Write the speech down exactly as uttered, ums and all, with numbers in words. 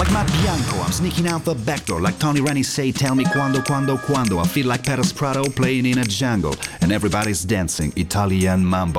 Matt Bianco, I'm sneaking out the back door. Like Tony Rennie say, tell me quando, quando, quando. I feel like Paris Prado playing in a jungle. And everybody's dancing Italian mambo.